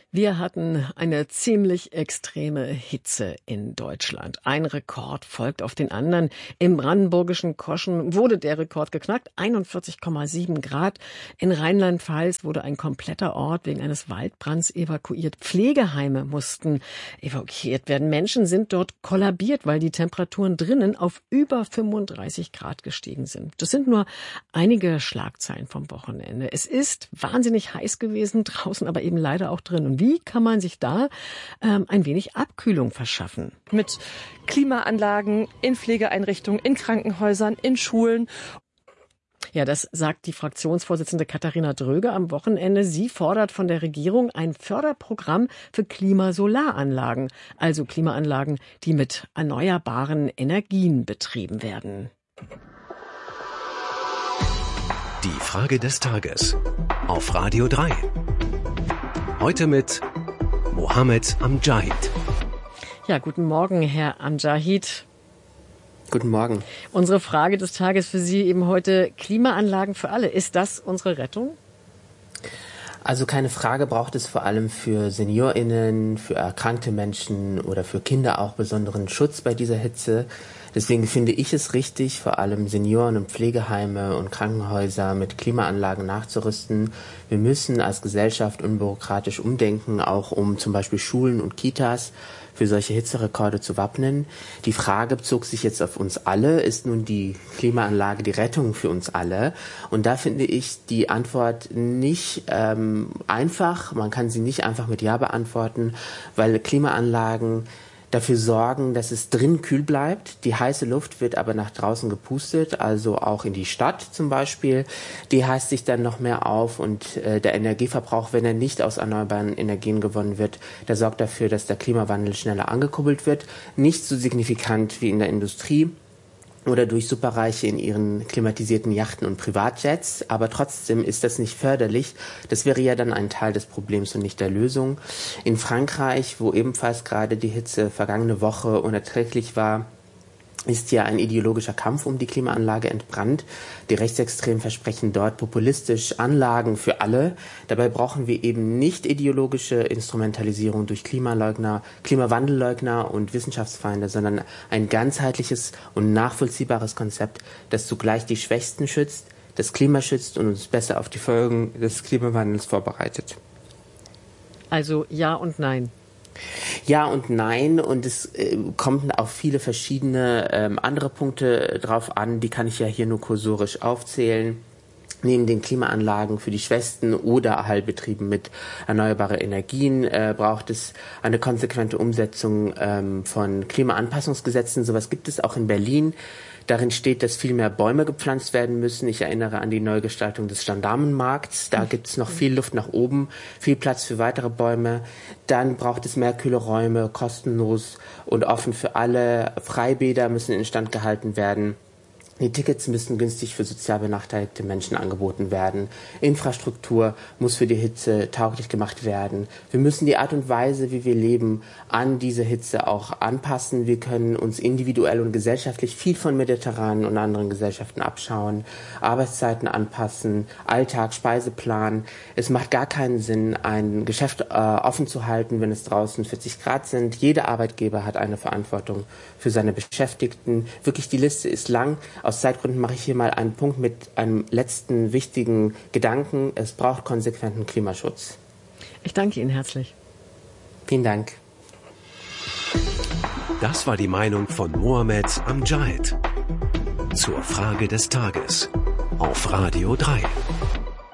Wir hatten eine ziemlich extreme Hitze in Deutschland. Ein Rekord folgt auf den anderen. Im brandenburgischen Koschen wurde der Rekord geknackt, 41,7 Grad. In Rheinland-Pfalz wurde ein kompletter Ort wegen eines Waldbrands evakuiert. Pflegeheime mussten evakuiert werden. Menschen sind dort kollabiert, weil die Temperaturen drinnen auf über 35 Grad gestiegen sind. Das sind nur einige Schlagzeilen vom Wochenende. Es ist wahnsinnig heiß gewesen draußen, aber eben leider auch drin. Und wie kann man sich da ein wenig Abkühlung verschaffen? Mit Klimaanlagen in Pflegeeinrichtungen, in Krankenhäusern, in Schulen. Ja, das sagt die Fraktionsvorsitzende Katharina Dröge am Wochenende. Sie fordert von der Regierung ein Förderprogramm für Klimasolaranlagen, also Klimaanlagen, die mit erneuerbaren Energien betrieben werden. Die Frage des Tages auf Radio 3. Heute mit Mohammed Amjahid. Ja, guten Morgen, Herr Amjahid. Guten Morgen. Unsere Frage des Tages für Sie eben heute: Klimaanlagen für alle. Ist das unsere Rettung? Also keine Frage, braucht es vor allem für SeniorInnen, für erkrankte Menschen oder für Kinder auch besonderen Schutz bei dieser Hitze. Deswegen finde ich es richtig, vor allem Senioren und Pflegeheime und Krankenhäuser mit Klimaanlagen nachzurüsten. Wir müssen als Gesellschaft unbürokratisch umdenken, auch um zum Beispiel Schulen und Kitas für solche Hitzerekorde zu wappnen. Die Frage bezog sich jetzt auf uns alle. Ist nun die Klimaanlage die Rettung für uns alle? Und da finde ich die Antwort nicht einfach. Man kann sie nicht einfach mit Ja beantworten, weil Klimaanlagen dafür sorgen, dass es drin kühl bleibt. Die heiße Luft wird aber nach draußen gepustet, also auch in die Stadt zum Beispiel. Die heizt sich dann noch mehr auf und der Energieverbrauch, wenn er nicht aus erneuerbaren Energien gewonnen wird, der sorgt dafür, dass der Klimawandel schneller angekurbelt wird. Nicht so signifikant wie in der Industrie oder durch Superreiche in ihren klimatisierten Yachten und Privatjets, aber trotzdem ist das nicht förderlich. Das wäre ja dann ein Teil des Problems und nicht der Lösung. In Frankreich, wo ebenfalls gerade die Hitze vergangene Woche unerträglich war, ist ja ein ideologischer Kampf um die Klimaanlage entbrannt. Die Rechtsextremen versprechen dort populistisch Anlagen für alle. Dabei brauchen wir eben nicht ideologische Instrumentalisierung durch Klimaleugner, Klimawandelleugner und Wissenschaftsfeinde, sondern ein ganzheitliches und nachvollziehbares Konzept, das zugleich die Schwächsten schützt, das Klima schützt und uns besser auf die Folgen des Klimawandels vorbereitet. Also ja und nein. Ja und nein, und es kommt auf viele verschiedene andere Punkte drauf an, die kann ich ja hier nur kursorisch aufzählen. Neben den Klimaanlagen für die Schwächsten oder Heilbetrieben mit erneuerbaren Energien braucht es eine konsequente Umsetzung von Klimaanpassungsgesetzen. Sowas gibt es auch in Berlin. Darin steht, dass viel mehr Bäume gepflanzt werden müssen. Ich erinnere an die Neugestaltung des Gendarmenmarkts. Da gibt es noch viel Luft nach oben, viel Platz für weitere Bäume. Dann braucht es mehr kühle Räume, kostenlos und offen für alle. Freibäder müssen instand gehalten werden. Die Tickets müssen günstig für sozial benachteiligte Menschen angeboten werden. Infrastruktur muss für die Hitze tauglich gemacht werden. Wir müssen die Art und Weise, wie wir leben, an diese Hitze auch anpassen. Wir können uns individuell und gesellschaftlich viel von mediterranen und anderen Gesellschaften abschauen. Arbeitszeiten anpassen, Alltag, Speiseplan. Es macht gar keinen Sinn, ein Geschäft offen zu halten, wenn es draußen 40 Grad sind. Jeder Arbeitgeber hat eine Verantwortung für seine Beschäftigten. Wirklich, die Liste ist lang. Aus Zeitgründen mache ich hier mal einen Punkt mit einem letzten wichtigen Gedanken. Es braucht konsequenten Klimaschutz. Ich danke Ihnen herzlich. Vielen Dank. Das war die Meinung von Mohammed Amjahid zur Frage des Tages auf Radio 3.